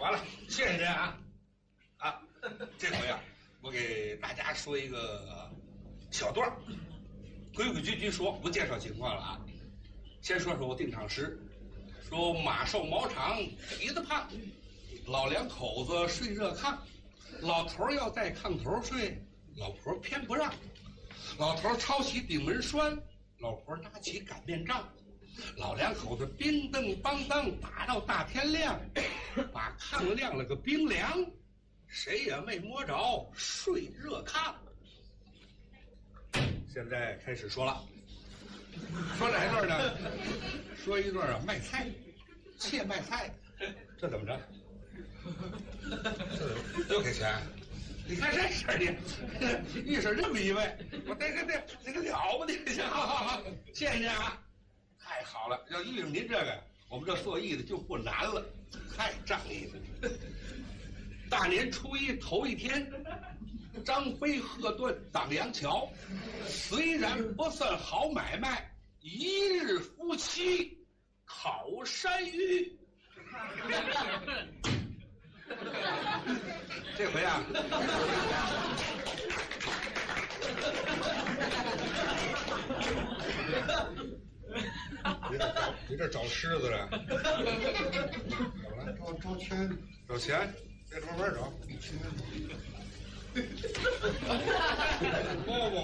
完了，谢谢您啊！啊，这回啊，我给大家说一个小段儿，规规矩矩说，不介绍情况了啊。先说说我定场诗，说马瘦毛长，蹄子胖，老两口子睡热炕，老头要在炕头睡，老婆偏不让。老头抄起顶门栓，老婆拿起擀面杖，老两口子冰灯梆当打到大天亮，把炕晾了个冰凉，谁也没摸着睡热炕。现在开始说了，说哪一段呢？说一段啊，卖菜，切卖菜，这怎么着？又给钱？你看这事儿的，遇上这么一位，我这个了不得，谢谢您啊，太好了！要遇上您这个，我们这做艺的就不难了，太仗义了。大年初一头一天，张飞喝顿荡阳桥，虽然不算好买卖，一日夫妻烤山芋。这回啊，你这找狮子了？怎么了？找钱？找钱？别慢慢找。不，